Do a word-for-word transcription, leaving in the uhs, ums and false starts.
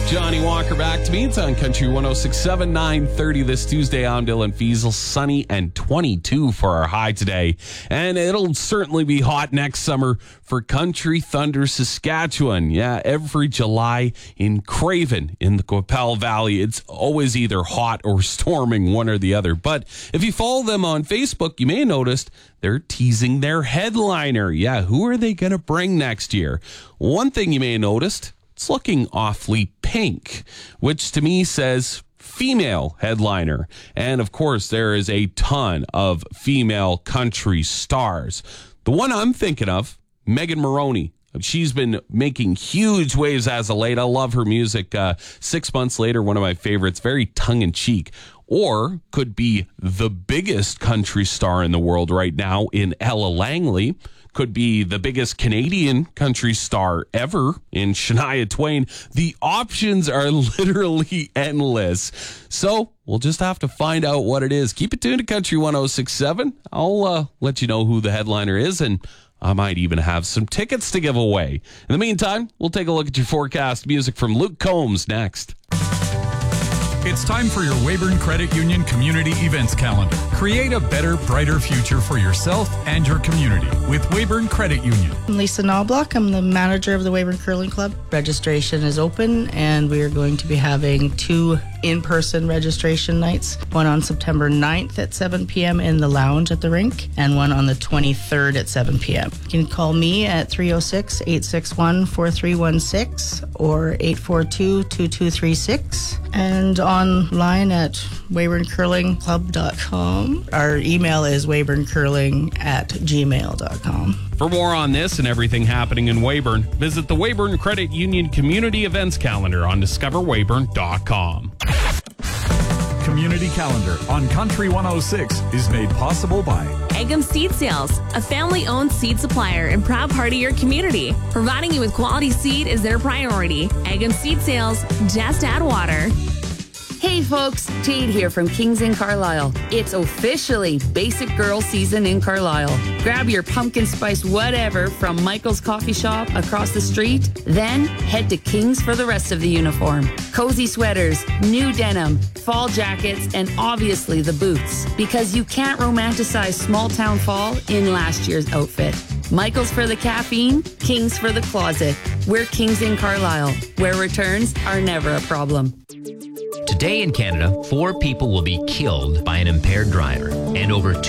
Johnny Walker back to me. It's on Country one oh six point seven, nine thirty this Tuesday. I'm Dylan Fiesel. Sunny and twenty-two for our high today. And it'll certainly be hot next summer for Country Thunder, Saskatchewan. Yeah, every July in Craven in the Qu'Appelle Valley, it's always either hot or storming, one or the other. But if you follow them on Facebook, you may have noticed they're teasing their headliner. Yeah, who are they going to bring next year? One thing you may have noticed, it's looking awfully pink, which to me says female headliner. And of course, there is a ton of female country stars. The one I'm thinking of, Megan Moroney. She's been making huge waves as of late. I love her music. Uh, Six Months Later, one of my favorites, very tongue-in-cheek. Or could be the biggest country star in the world right now in Ella Langley. Could be the biggest Canadian country star ever in Shania Twain. The options are literally endless. So we'll just have to find out what it is. Keep it tuned to Country one oh six point seven. I'll uh, let you know who the headliner is, and I might even have some tickets to give away. In the meantime, we'll take a look at your forecast. Music from Luke Combs next. It's time for your Weyburn Credit Union Community Events Calendar. Create a better, brighter future for yourself and your community with Weyburn Credit Union. I'm Lisa Knobloch. I'm the manager of the Weyburn Curling Club. Registration is open, and we are going to be having two in-person registration nights. One on September ninth at seven p.m. in the lounge at the rink, and one on the twenty-third at seven p.m. You can call me at three oh six, eight six one, four three one six or eight four two, two two three six, and online at weyburn curling club dot com. Our email is weyburncurling at gmail dot com. For more on this and everything happening in Weyburn, visit the Weyburn Credit Union Community Events Calendar on discover weyburn dot com. Community Calendar on Country one oh six is made possible by Eggum Seed Sales, a family-owned seed supplier and proud part of your community. Providing you with quality seed is their priority. Eggum Seed Sales, just add water. Hey folks, Jade here from Kings in Carlisle. It's officially Basic Girl season in Carlisle. Grab your pumpkin spice whatever from Michael's Coffee Shop across the street, then head to Kings for the rest of the uniform. Cozy sweaters, new denim, fall jackets, and obviously the boots. Because you can't romanticize small town fall in last year's outfit. Michael's for the caffeine, Kings for the closet. We're Kings in Carlisle, where returns are never a problem. Today in Canada, four people will be killed by an impaired driver, and over